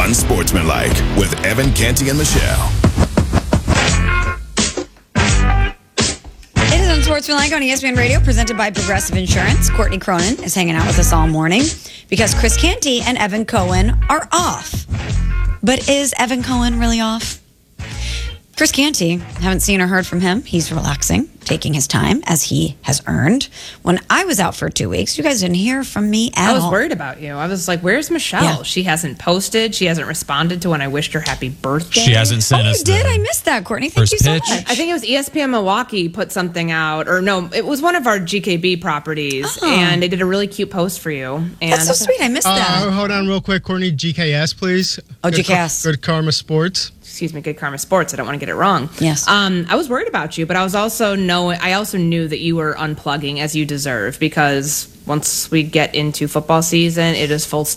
Unsportsmanlike with Evan Canty and Michelle. It is Unsportsmanlike on ESPN Radio, presented by Progressive Insurance. Courtney Cronin is hanging out with us all morning because Chris Canty and Evan Cohen are off. But is Evan Cohen really off? Chris Canty, haven't seen or heard from him. He's relaxing, taking his time as he has earned. When I was out for 2 weeks, you guys didn't hear from me at all. I was worried about you. I was like, where's Michelle? Yeah. She hasn't posted. She hasn't responded to when I wished her happy birthday. She hasn't sent us. You did? I missed that, Courtney. Thank you first so pitch. much. I think it was ESPN Milwaukee put something out, or no, it was one of our GKB properties, and they did a really cute post for you. And That's so sweet. I missed that. Hold on real quick, Courtney. GKS, please. Oh, GKS. Good Karma Sports. Excuse me, Good Karma Sports. I don't want to get it wrong. Yes. I was worried about you, but I also knew that you were unplugging as you deserve, because once we get into football season, it is full